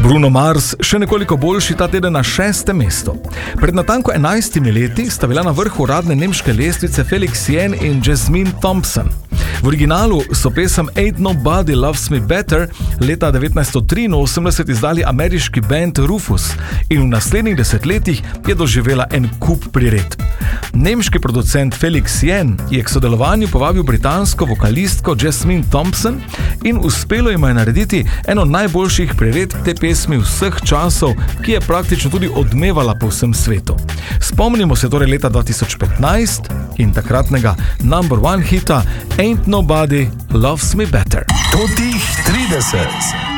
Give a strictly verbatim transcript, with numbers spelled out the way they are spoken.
Bruno Mars še nekoliko boljši ta teden na šestem mestu. Pred natanko enajstimi leti sta bila na vrhu uradne nemške lestvice Felix Jen in Jasmine Thompson. V originalu so pesem Ain't Nobody Loves Me Better leta devetnajststo triinosemdeset izdali ameriški band Rufus in v naslednjih desetletjih je doživela en kup priredb. Nemški producent Felix Jen je k sodelovanju povabil britansko vokalistko Jasmine Thompson in uspelo jima je narediti eno najboljših priredb te pesmi vseh časov, ki je praktično tudi odmevala po vsem svetu. Spomnimo se torej leta dva tisoč petnajst in takratnega number one hita Ain't Nobody Loves Me Better. Totih trideset.